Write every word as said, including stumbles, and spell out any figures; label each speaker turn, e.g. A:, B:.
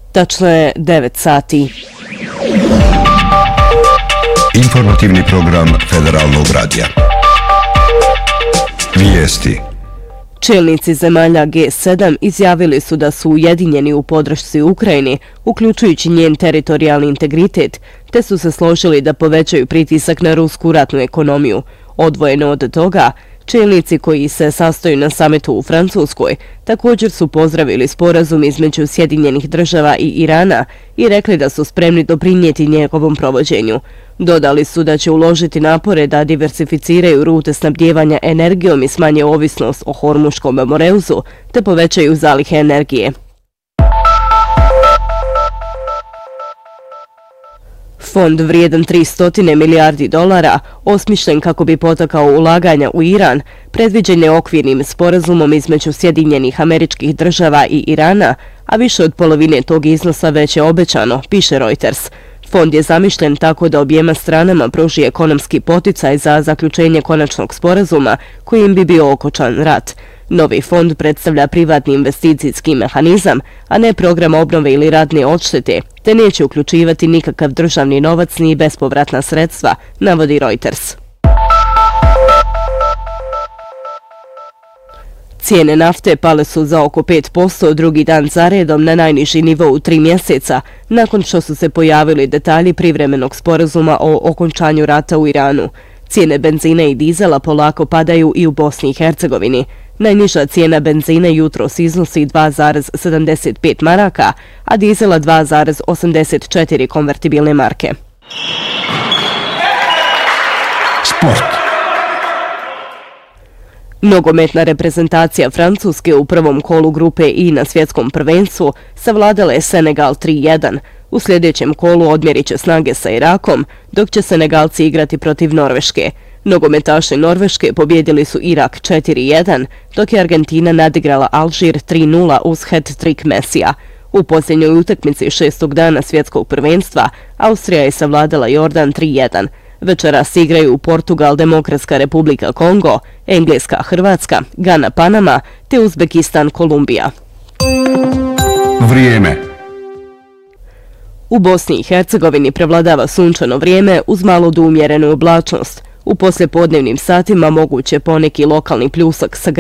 A: Tačno je devet sati.
B: Informativni program Federalnog radija. Vijesti.
A: Čelnici zemalja G sedam izjavili su da su ujedinjeni u podršci Ukrajini, uključujući njen teritorijalni integritet, te su se složili da povećaju pritisak na rusku ratnu ekonomiju. Odvojeno od toga, čelnici koji se sastoju na samitu u Francuskoj također su pozdravili sporazum između Sjedinjenih država i Irana i rekli da su spremni doprinijeti njegovom provođenju. Dodali su da će uložiti napore da diversificiraju rute snabdijevanja energijom i smanje ovisnost o Hormuškom moreuzu, te povećaju zalihe energije. Fond vrijedan tristo milijardi dolara, osmišljen kako bi potakao ulaganja u Iran, predviđen je okvirnim sporazumom između Sjedinjenih Američkih Država i Irana, a više od polovine tog iznosa već je obećano, piše Reuters. Fond je zamišljen tako da objema stranama pruži ekonomski poticaj za zaključenje konačnog sporazuma kojim bi bio okončan rat. Novi fond predstavlja privatni investicijski mehanizam, a ne program obnove ili ratne odštete, te neće uključivati nikakav državni novac ni bespovratna sredstva, navodi Reuters. Cijene nafte pale su za oko pet posto drugi dan zaredom na najniži nivou tri mjeseca, nakon što su se pojavili detalji privremenog sporazuma o okončanju rata u Iranu. Cijene benzina i dizela polako padaju i u Bosni i Hercegovini. Najniža cijena benzina jutros iznosi dva zarez sedamdeset pet maraka, a dizela dva zarez osamdeset četiri konvertibilne marke.
B: Sport.
A: Nogometna reprezentacija Francuske u prvom kolu grupe I na svjetskom prvenstvu savladala je Senegal tri jedan. U sljedećem kolu odmjerit će snage sa Irakom, dok će Senegalci igrati protiv Norveške. Nogometaši Norveške pobjedili su Irak četiri jedan, dok je Argentina nadigrala Alžir tri nula uz hat-trick Mesija. U posljednjoj utakmici šestog dana svjetskog prvenstva Austrija je savladala Jordan tri jedan. Večeras igraju Portugal, Demokratska republika Kongo, Engleska, Hrvatska, Gana, Panama te Uzbekistan, Kolumbija.
B: Vrijeme.
A: U Bosni i Hercegovini prevladava sunčano vrijeme uz malo do umjerenu oblačnost. U poslijepodnevnim satima moguće poneki lokalni pljusak sa